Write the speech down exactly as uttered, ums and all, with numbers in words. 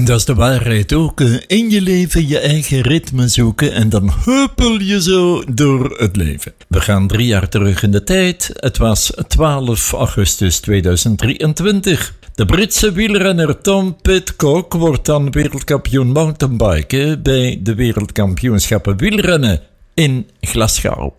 Dat is de waarheid ook. In je leven je eigen ritme zoeken en dan huppel je zo door het leven. We gaan drie jaar terug in de tijd. Het was twaalf augustus tweeduizend drieëntwintig. De Britse wielrenner Tom Pidcock wordt dan wereldkampioen mountainbiken bij de wereldkampioenschappen wielrennen in Glasgow.